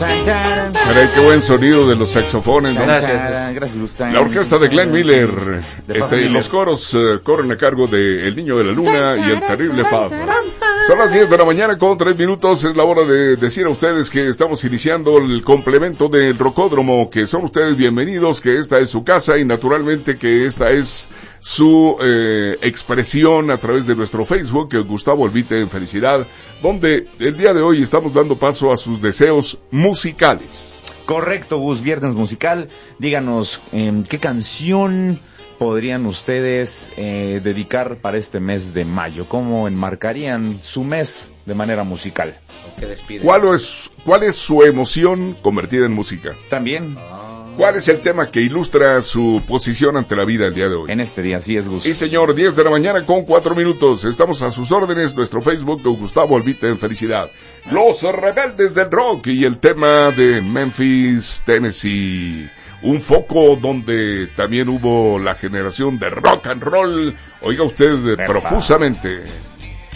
Caray, qué buen sonido de los saxofones, ¿no? Gracias, Gustavo. La orquesta de Glenn Miller. Los coros corren a cargo de El Niño de la Luna y El Terrible Fab. Son las 10 de la mañana con 3 minutos. Es la hora de decir a ustedes que estamos iniciando el complemento del Rocódromo, que son ustedes bienvenidos, que esta es su casa y naturalmente que esta es su expresión a través de nuestro Facebook, Gustavo Olvite en Felicidad, donde el día de hoy estamos dando paso a sus deseos musicales. Correcto, Gus, viernes musical. Díganos, ¿qué canción podrían ustedes dedicar para este mes de mayo? ¿Cómo enmarcarían su mes de manera musical? ¿Cuál es su emoción convertida en música? También. ¿Cuál es el tema que ilustra su posición ante la vida el día de hoy? En este día, así es, Gus. Sí, señor, 10 de la mañana con 4 minutos. Estamos a sus órdenes, nuestro Facebook, don Gustavo Olvite en Felicidad. Los Rebeldes del Rock y el tema de Memphis, Tennessee. Un foco donde también hubo la generación de rock and roll. Oiga usted profusamente.